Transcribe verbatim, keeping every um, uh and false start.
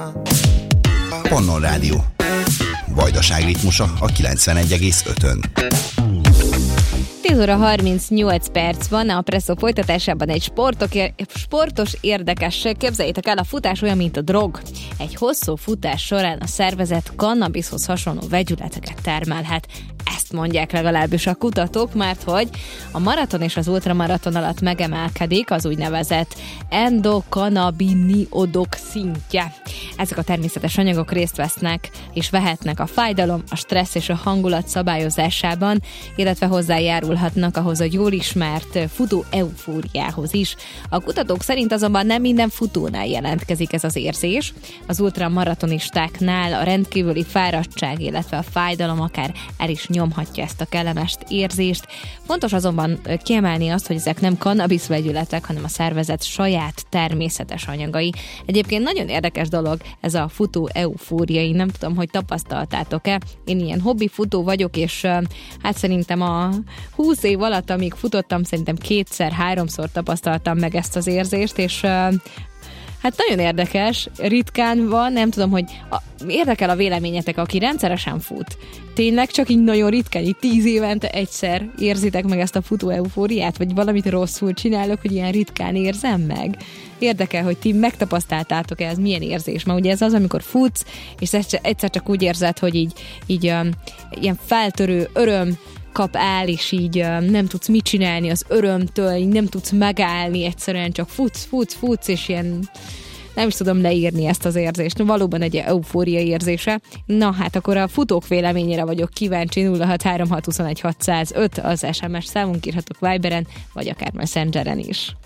Pannon Rádió. Vajdaság ritmusa a kilencvenegy egész ötön. tíz óra harmincnyolc perc van, a Presszó folytatásában egy sportok, sportos érdekesség. Képzeljétek el, a futás olyan, mint a drog. Egy hosszú futás során a szervezet kannabiszhoz hasonló vegyületeket termelhet. Ezt mondják legalábbis a kutatók, mert hogy a maraton és az ultramaraton alatt megemelkedik az úgynevezett endokannabiniodok szintje. Ezek a természetes anyagok részt vesznek és vehetnek a fájdalom, a stressz és a hangulat szabályozásában, illetve hozzájárulhatnak ahhoz a jól ismert futó eufóriához is. A kutatók szerint azonban nem minden futónál jelentkezik ez az érzés. Az ultramaratonistáknál a rendkívüli fáradtság, illetve a fájdalom akár el is nyomhatja ezt a kellemes érzést. Fontos azonban kiemelni azt, hogy ezek nem kannabisz vegyületek, hanem a szervezet saját természetes anyagai. Egyébként nagyon érdekes dolog ez a futó eufória. Én nem tudom, hogy tapasztaltátok-e. Én ilyen hobbi futó vagyok, és hát szerintem a húsz év alatt, amíg futottam, szerintem kétszer, háromszor tapasztaltam meg ezt az érzést, és hát nagyon érdekes, ritkán van, nem tudom, hogy a, érdekel a véleményetek, aki rendszeresen fut. Tényleg csak így nagyon ritkán, így tíz évente egyszer érzitek meg ezt a futó eufóriát, vagy valamit rosszul csinálok, hogy ilyen ritkán érzem meg? Érdekel, hogy ti megtapasztaltátok-e, ez milyen érzés? Mert ugye ez az, amikor futsz, és egyszer csak úgy érzed, hogy így, így um, ilyen feltörő öröm kap el, és így uh, nem tudsz mit csinálni az örömtől, így nem tudsz megállni, egyszerűen csak futsz, futsz, futsz, és ilyen nem is tudom leírni ezt az érzést. Valóban egy eufória érzése. Na hát akkor a futók véleményére vagyok kíváncsi. Nulla hat három hat huszonegy hatszázöt az es em es számunk, írhatok Viberen, vagy akár Messengeren is.